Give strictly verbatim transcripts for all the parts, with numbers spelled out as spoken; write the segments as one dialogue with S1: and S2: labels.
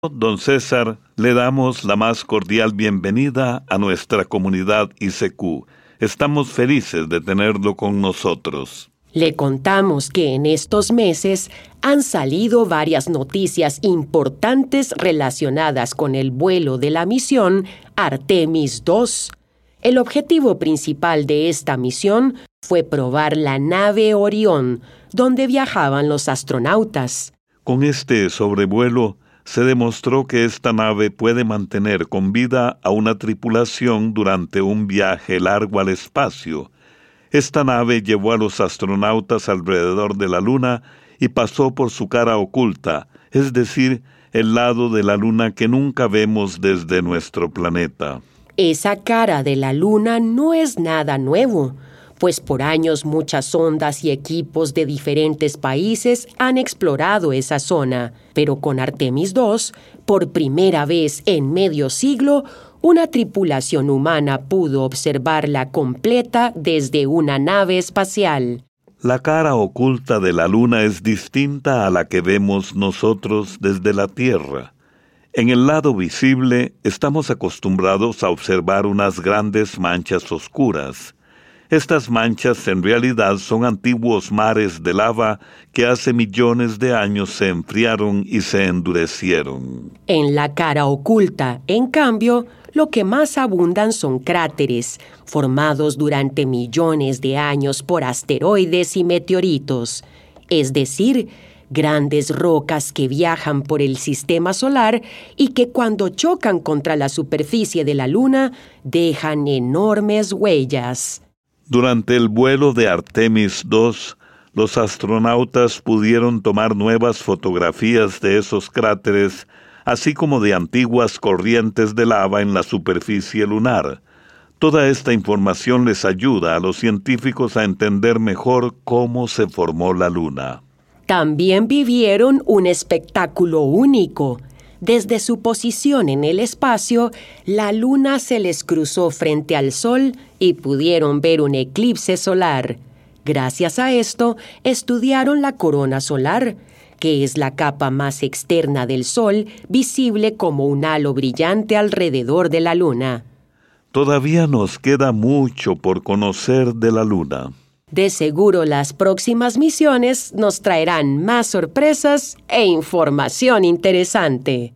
S1: Don César, le damos la más cordial bienvenida a nuestra comunidad I C Q. Estamos felices de tenerlo con nosotros.
S2: Le contamos que en estos meses han salido varias noticias importantes relacionadas con el vuelo de la misión Artemis dos. El objetivo principal de esta misión fue probar la nave Orión, donde viajaban los astronautas.
S1: Con este sobrevuelo, se demostró que esta nave puede mantener con vida a una tripulación durante un viaje largo al espacio. Esta nave llevó a los astronautas alrededor de la Luna y pasó por su cara oculta, es decir, el lado de la Luna que nunca vemos desde nuestro planeta.
S2: Esa cara de la Luna no es nada nuevo, pues por años muchas sondas y equipos de diferentes países han explorado esa zona. Pero con Artemis dos, por primera vez en medio siglo, una tripulación humana pudo observarla completa desde una nave espacial.
S1: La cara oculta de la Luna es distinta a la que vemos nosotros desde la Tierra. En el lado visible estamos acostumbrados a observar unas grandes manchas oscuras. Estas manchas en realidad son antiguos mares de lava que hace millones de años se enfriaron y se endurecieron.
S2: En la cara oculta, en cambio, lo que más abundan son cráteres, formados durante millones de años por asteroides y meteoritos, es decir, grandes rocas que viajan por el sistema solar y que cuando chocan contra la superficie de la Luna dejan enormes huellas.
S1: Durante el vuelo de Artemis dos, los astronautas pudieron tomar nuevas fotografías de esos cráteres, así como de antiguas corrientes de lava en la superficie lunar. Toda esta información les ayuda a los científicos a entender mejor cómo se formó la Luna.
S2: También vivieron un espectáculo único. Desde su posición en el espacio, la Luna se les cruzó frente al Sol y pudieron ver un eclipse solar. Gracias a esto, estudiaron la corona solar, que es la capa más externa del Sol, visible como un halo brillante alrededor de la Luna.
S1: Todavía nos queda mucho por conocer de la Luna.
S2: De seguro las próximas misiones nos traerán más sorpresas e información interesante.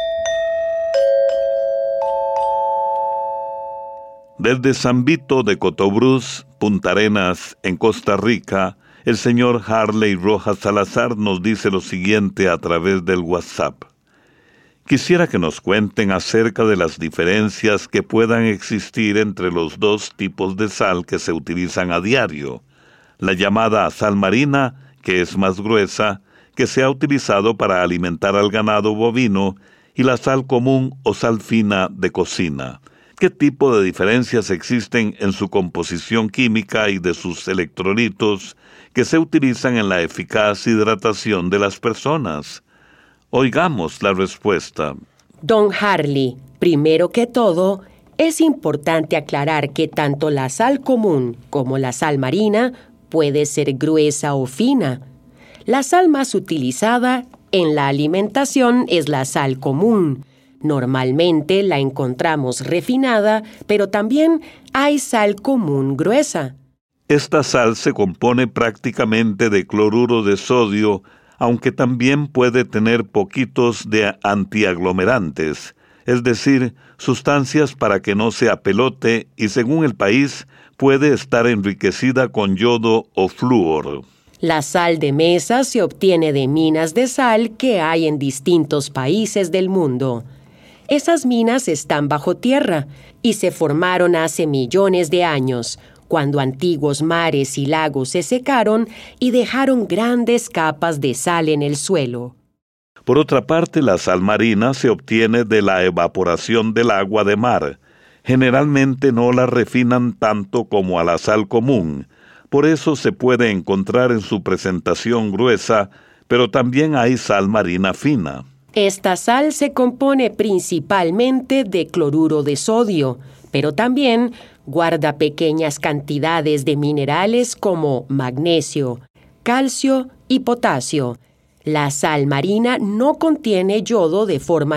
S1: Desde San Vito de Cotobruz, Punta Arenas, en Costa Rica, el señor Harley Rojas Salazar nos dice lo siguiente a través del WhatsApp. Quisiera que nos cuenten acerca de las diferencias que puedan existir entre los dos tipos de sal que se utilizan a diario. La llamada sal marina, que es más gruesa, que se ha utilizado para alimentar al ganado bovino, y la sal común o sal fina de cocina. ¿Qué tipo de diferencias existen en su composición química y de sus electrolitos que se utilizan en la eficaz hidratación de las personas? Oigamos la respuesta.
S2: Don Harley, primero que todo, es importante aclarar que tanto la sal común como la sal marina puede ser gruesa o fina. La sal más utilizada en la alimentación es la sal común. Normalmente la encontramos refinada, pero también hay sal común gruesa.
S1: Esta sal se compone prácticamente de cloruro de sodio, aunque también puede tener poquitos de antiaglomerantes, es decir, sustancias para que no se apelote y según el país puede estar enriquecida con yodo o flúor.
S2: La sal de mesa se obtiene de minas de sal que hay en distintos países del mundo. Esas minas están bajo tierra y se formaron hace millones de años, cuando antiguos mares y lagos se secaron y dejaron grandes capas de sal en el suelo.
S1: Por otra parte, la sal marina se obtiene de la evaporación del agua de mar. Generalmente no la refinan tanto como a la sal común. Por eso se puede encontrar en su presentación gruesa, pero también hay sal marina fina.
S2: Esta sal se compone principalmente de cloruro de sodio, pero también guarda pequeñas cantidades de minerales como magnesio, calcio y potasio. La sal marina no contiene yodo de forma